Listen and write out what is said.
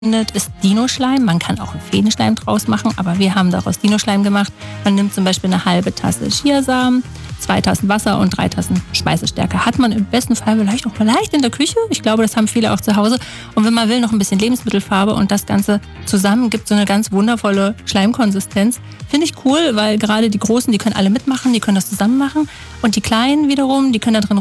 ist Dino-Schleim. Man kann auch einen Feenschleim draus machen, aber wir haben daraus Dino-Schleim gemacht. Man nimmt zum Beispiel eine halbe Tasse Chiasamen, 2 Tassen Wasser und 3 Tassen Speisestärke. Hat man im besten Fall vielleicht auch leicht in der Küche. Ich glaube, das haben viele auch zu Hause. Und wenn man will, noch ein bisschen Lebensmittelfarbe und das Ganze zusammen gibt so eine ganz wundervolle Schleimkonsistenz. Finde ich cool, weil gerade die Großen, die können alle mitmachen, die können das zusammen machen. Und die Kleinen wiederum, die können da drin